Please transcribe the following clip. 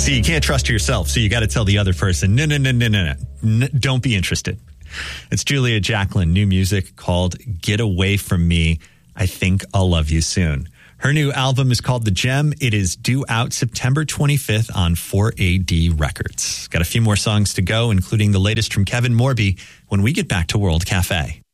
See, you can't trust yourself, so you got to tell the other person, no, don't be interested. It's Julia Jacklin, new music called Get Away From Me. I think I'll love you soon. Her new album is called The Gem. It is due out September 25th on 4AD Records. Got a few more songs to go, including the latest from Kevin Morby when we get back to World Cafe.